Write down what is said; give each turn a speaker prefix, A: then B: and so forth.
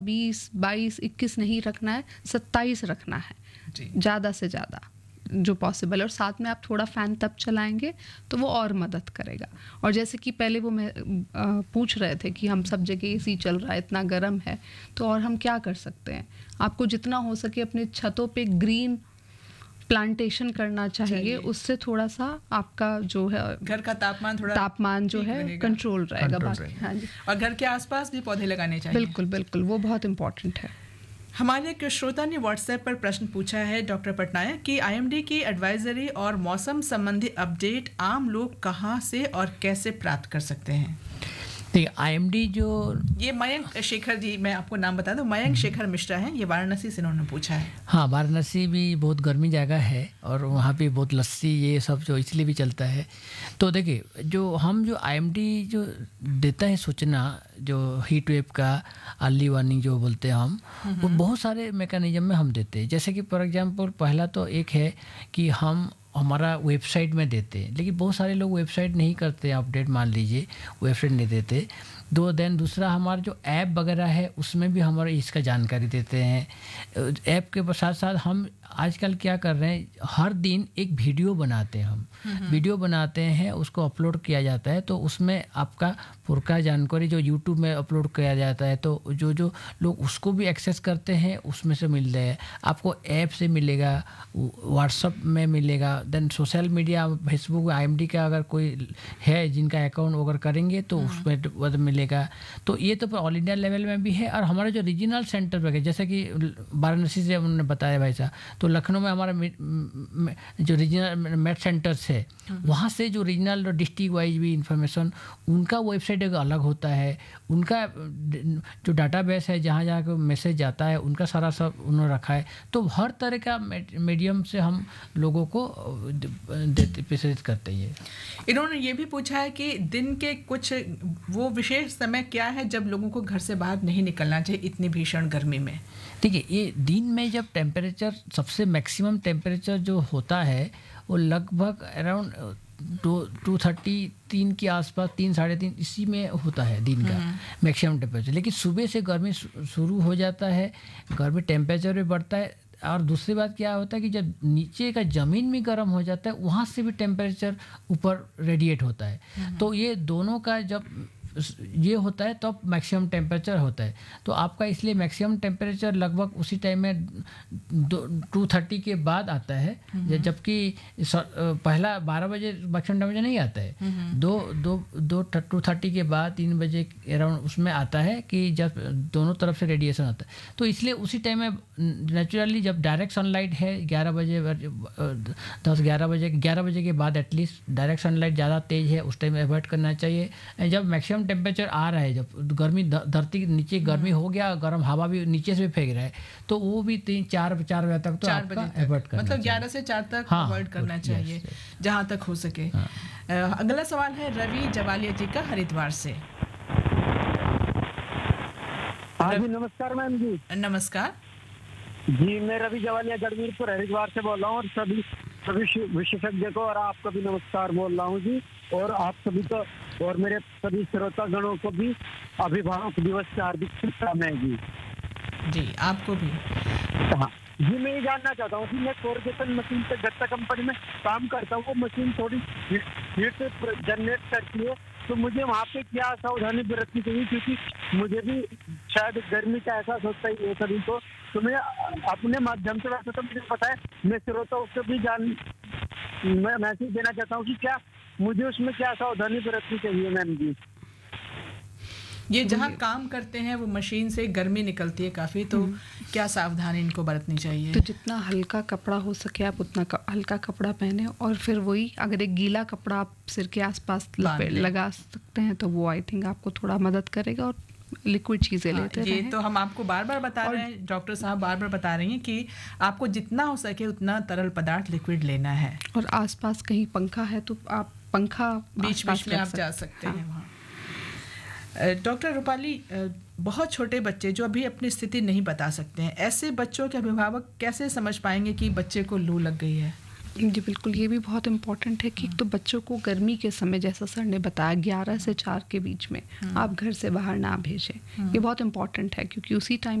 A: 20, 22, 21 नहीं रखना है, 27 रखना है ज़्यादा से ज़्यादा जो पॉसिबल है। और साथ में आप थोड़ा फ़ैन तब चलाएंगे तो वो और मदद करेगा। और जैसे कि पहले वो पूछ रहे थे कि हम सब जगह एसी चल रहा है, इतना गर्म है, तो और हम क्या कर सकते हैं। आपको जितना हो सके अपने छतों पे ग्रीन प्लांटेशन करना चाहिए, उससे थोड़ा सा आपका जो है घर का तापमान जो है कंट्रोल रहेगा। हाँ जी।
B: और घर के आसपास भी पौधे लगाने चाहिए।
A: बिल्कुल बिल्कुल, वो बहुत इम्पोर्टेंट है।
B: हमारे एक श्रोता ने व्हाट्सएप पर प्रश्न पूछा है डॉक्टर पटनायक कि आईएमडी की एडवाइजरी और मौसम संबंधी अपडेट आम लोग कहाँ से और कैसे प्राप्त कर सकते हैं?
C: देखिए, आईएमडी जो
B: ये मयंक शेखर जी, मैं आपको नाम बता दूं, मयंक शेखर मिश्रा हैं, ये वाराणसी से इन्होंने पूछा है।
C: हाँ, वाराणसी भी बहुत गर्मी जगह है और वहाँ पे बहुत लस्सी ये सब जो इसलिए भी चलता है। तो देखिए, जो आईएमडी जो देता है सूचना, जो हीट वेव का अर्ली वार्निंग जो बोलते हैं हम, वो बहुत सारे मैकेनिज्म में हम देते हैं। जैसे कि फॉर एग्जांपल पहला तो एक है कि हम हमारा वेबसाइट में देते हैं, लेकिन बहुत सारे लोग वेबसाइट नहीं करते अपडेट, मान लीजिए वेबसाइट नहीं देते। दूसरा हमारा जो ऐप वगैरह है उसमें भी हमारे इसका जानकारी देते हैं। ऐप के साथ साथ हम आजकल क्या कर रहे हैं, हर दिन एक वीडियो बनाते हैं हम, वीडियो बनाते हैं, उसको अपलोड किया जाता है। तो उसमें आपका पूरा जानकारी जो यूट्यूब में अपलोड किया जाता है, तो जो लोग उसको भी एक्सेस करते हैं उसमें से मिल रहे हैं। आपको ऐप से मिलेगा, व्हाट्सअप में मिलेगा, then social media Facebook IMD का अगर कोई है जिनका अकाउंट वगैरह करेंगे तो उसमें मिलेगा। तो ये तो ऑल इंडिया लेवल में भी है। और हमारे जो रीजनल सेंटर पर है, जैसे कि वाराणसी से उन्होंने बताया भाई साहब, तो लखनऊ में हमारा जो रीजनल मेट सेंटर्स है, वहाँ से जो रीजनल और डिस्ट्रिक्ट वाइज भी इंफॉर्मेशन, उनका वेबसाइट एक अलग होता है, उनका जो डाटाबेस है जहाँ जहाँ को मैसेज जाता है उनका सारा सब उन्होंने रखा है। तो हर तरह का मीडियम से हम लोगों को प्रेषित करते हैं।
B: इन्होंने ये भी पूछा है कि दिन के कुछ वो विशेष समय क्या है जब लोगों को घर से बाहर नहीं निकलना चाहिए इतनी भीषण गर्मी में?
C: देखिए, ये दिन में जब टेम्परेचर सबसे मैक्सिमम टेम्परेचर जो होता है वो लगभग अराउंड 233 के आसपास, 3 साढ़े 3 इसी में होता है दिन का मैक्सिमम टेम्परेचर। लेकिन सुबह से गर्मी शुरू हो जाता है, गर्मी टेम्परेचर भी बढ़ता है। और दूसरी बात क्या होता है कि जब नीचे का ज़मीन भी गर्म हो जाता है, वहाँ से भी टेम्परेचर ऊपर रेडिएट होता है। तो ये दोनों का जब ये होता है तब मैक्सिमम टेम्परेचर होता है। तो आपका इसलिए मैक्सिमम टेम्परेचर लगभग उसी टाइम में 230 के बाद आता है, जबकि पहला 12 बजे मैक्सिमम टेम्परेचर नहीं आता है। 230 के बाद 3 बजे अराउंड उसमें आता है कि जब दोनों तरफ से रेडिएशन आता है। तो इसलिए उसी टाइम में नेचुरली जब डायरेक्ट सनलाइट है 11 बजे 11 बजे के बाद एटलीस्ट डायरेक्ट सनलाइट ज़्यादा तेज़ है, उस टाइम अवॉइड करना चाहिए। जब मैक्सिमम टेम्परेचर आ रहा है, जब गर्मी धरती के नीचे गर्मी हो गया, गर्म हवा भी नीचे से भी फेंक रहा है, तो वो भी 3-4 बजे तक तो आपका अवॉइड करना,
B: मतलब 11 से 4 तक अवॉइड करना चाहिए जहाँ तक हो सके। अगला सवाल है रवि जवालिया जी का हरिद्वार से।
D: हाँ जी, नमस्कार मैम जी।
B: नमस्कार
D: जी, मैं रवि जवालिया गढ़वीरपुर हरिद्वार से बोल रहा हूँ और सभी विशेषज्ञ को और आपको भी नमस्कार बोल रहा हूँ जी। और आप सभी को और मेरे सभी श्रोता गणों को भी अभिभावक दिवस की हार्दिक शुभकामनाएं जी।
B: जी, आपको भी।
D: हाँ जी, मैं ये जानना चाहता हूँ कि मैं कोरगेशन मशीन पे गत्ता कंपनी में काम करता हूँ, वो मशीन थोड़ी हीट जनरेट करती है, तो मुझे वहाँ पे क्या सावधानी बरतनी चाहिए? क्योंकि मुझे भी शायद गर्मी का एहसास होता ही है सभी को। तो मैं अपने माध्यम से, वैसे तो मुझे पता है, मैं श्रोताओं से भी मैं मैसेज देना चाहता हूँ कि क्या मुझे उसमें क्या सावधानी बरतनी चाहिए मैम जी?
B: ये जहाँ काम करते हैं वो मशीन से गर्मी निकलती है काफ़ी, तो क्या सावधानी इनको बरतनी चाहिए?
A: तो जितना हल्का कपड़ा हो सके आप उतना हल्का कपड़ा पहने, और फिर वही अगर एक गीला कपड़ा आप सिर के आसपास लगा सकते हैं तो वो आई थिंक आपको थोड़ा मदद करेगा। और लिक्विड चीज़ें लेते
B: रहें। तो हम आपको बार बार बता रहे हैं, डॉक्टर साहब बार बार बता रही हैं कि आपको जितना हो सके उतना तरल पदार्थ लिक्विड लेना है।
A: और आसपास कहीं पंखा है तो आप पंखा
B: बीच में आप जा सकते हैं वहाँ। डॉक्टर रूपाली, बहुत छोटे बच्चे जो अभी अपनी स्थिति नहीं बता सकते हैं, ऐसे बच्चों के अभिभावक कैसे समझ पाएंगे कि बच्चे को लू लग गई है?
A: जी बिल्कुल, ये भी बहुत इम्पोर्टेंट है कि एक तो बच्चों को गर्मी के समय, जैसा सर ने बताया, 11 से 4 के बीच में आप घर से बाहर ना भेजें। ये बहुत इम्पोर्टेंट है क्योंकि उसी टाइम